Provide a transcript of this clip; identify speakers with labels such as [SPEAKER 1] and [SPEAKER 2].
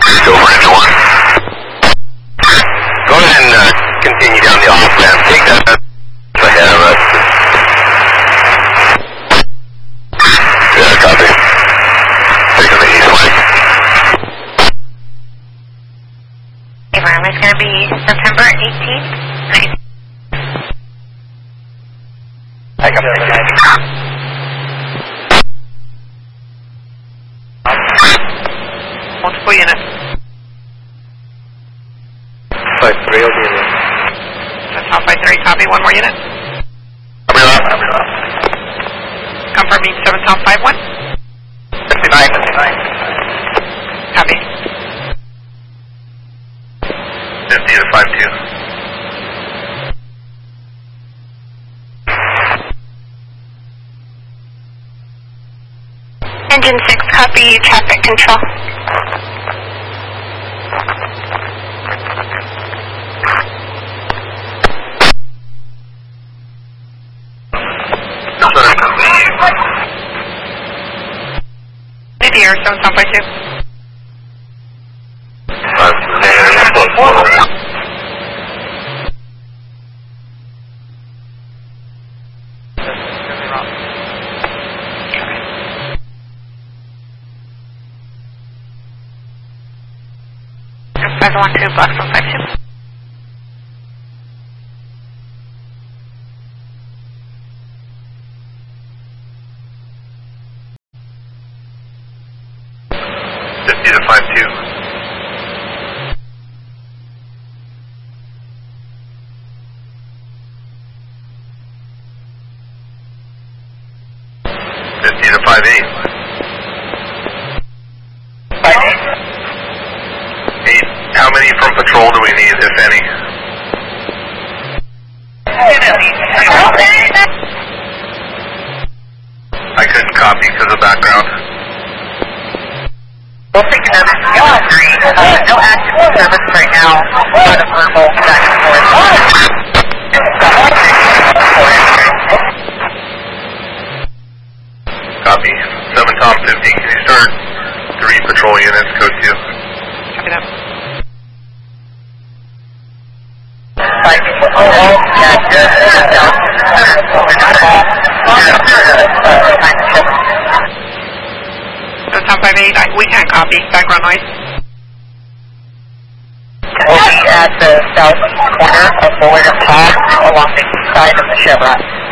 [SPEAKER 1] Go for engine 1. Go ahead and continue down the off ramp. Take that ahead of us. Yeah, copy. Taking the east flank.
[SPEAKER 2] Abraham is going to be September 18th.
[SPEAKER 1] I got it.
[SPEAKER 3] Multiple units.
[SPEAKER 1] 5-3, I'll be in there.
[SPEAKER 3] That's off by 3, copy. One more unit.
[SPEAKER 1] I'll be left.
[SPEAKER 3] Confirming 7 Tom 5-1.
[SPEAKER 1] 59.
[SPEAKER 3] Copy.
[SPEAKER 1] 50 to 5-2.
[SPEAKER 2] Engine 6, copy. Traffic control.
[SPEAKER 3] Here, 7 Tom 5-2. Yes, 512, Black 752.
[SPEAKER 1] To 5-2. To 5-8. 5-8. 8. How many from patrol do we need, if any? I couldn't copy because of background.
[SPEAKER 4] We'll take another no active service right now, but a verbal back and forth.
[SPEAKER 1] Copy. 7 Tom 15, can you start 3 patrol units, code 2?
[SPEAKER 3] Copy that. So Tom 5-8, we can't copy. Background noise.
[SPEAKER 4] We'll be at the south corner of Bullard and Pass along the east side of the Chevron.